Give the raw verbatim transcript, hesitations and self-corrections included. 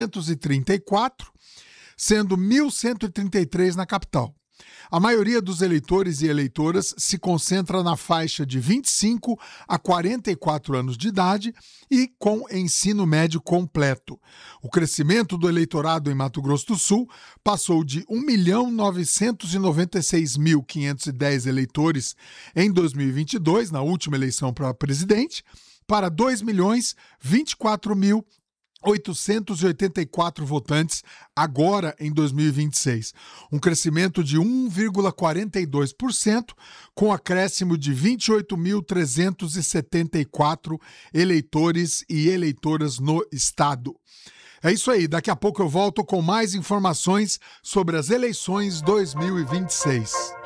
duzentos e trinta e quatro, sendo mil cento e trinta e três na capital. A maioria dos eleitores e eleitoras se concentra na faixa de vinte e cinco a quarenta e quatro anos de idade e com ensino médio completo. O crescimento do eleitorado em Mato Grosso do Sul passou de um milhão novecentos e noventa e seis mil quinhentos e dez eleitores em dois mil e vinte e dois, na última eleição para presidente, para dois milhões vinte e quatro mil oitocentos e oitenta e quatro votantes agora em dois mil e vinte e seis, um crescimento de um vírgula quarenta e dois por cento, com acréscimo de vinte e oito mil trezentos e setenta e quatro eleitores e eleitoras no estado. É isso aí, daqui a pouco eu volto com mais informações sobre as eleições dois mil e vinte e seis.